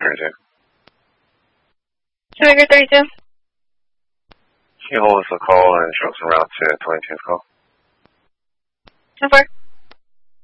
32. Shoemaker 32. He holds the call and instructs en route to 22's call. 10-4.